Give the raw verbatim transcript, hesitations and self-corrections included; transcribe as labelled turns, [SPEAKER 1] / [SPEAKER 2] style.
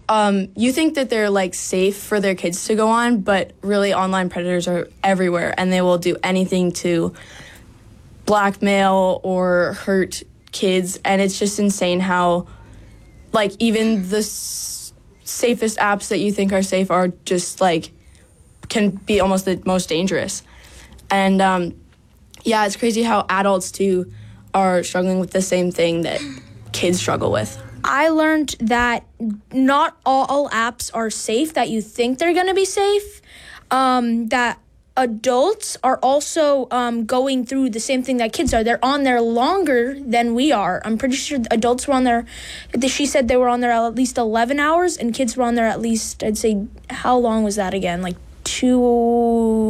[SPEAKER 1] um, you think that they're like safe for their kids to go on, but really online predators are everywhere, and they will do anything to blackmail or hurt kids. And it's just insane how, like, even the s- safest apps that you think are safe are just like can be almost the most dangerous. And um, yeah, it's crazy how adults too are struggling with the same thing that kids struggle with.
[SPEAKER 2] I learned that not all apps are safe, that you think they're going to be safe, um, that adults are also um, going through the same thing that kids are. They're on there longer than we are. I'm pretty sure adults were on there, she said they were on there at least eleven hours, and kids were on there at least, I'd say, how long was that again? Like two...